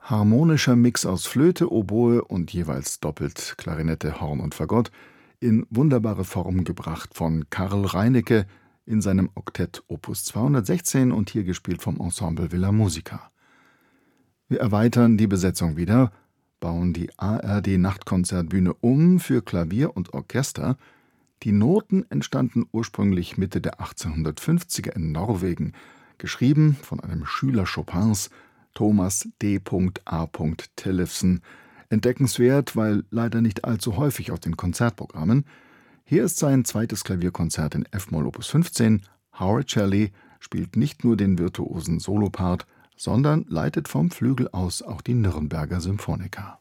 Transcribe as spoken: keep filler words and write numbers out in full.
Harmonischer Mix aus Flöte, Oboe und jeweils doppelt Klarinette, Horn und Fagott, in wunderbare Form gebracht von Karl Reinecke in seinem Oktett Opus zweihundertsechzehn und hier gespielt vom Ensemble Villa Musica. Wir erweitern die Besetzung wieder, bauen die A R D-Nachtkonzertbühne um für Klavier und Orchester. Die Noten entstanden ursprünglich Mitte der achtzehnhundertfünfziger in Norwegen, geschrieben von einem Schüler Chopins, Thomas D. A. Tellefsen. Entdeckenswert, weil leider nicht allzu häufig auf den Konzertprogrammen. Hier ist sein zweites Klavierkonzert in F-Moll Opus fünfzehn. Howard Shelley spielt nicht nur den virtuosen Solopart, sondern leitet vom Flügel aus auch die Nürnberger Symphoniker.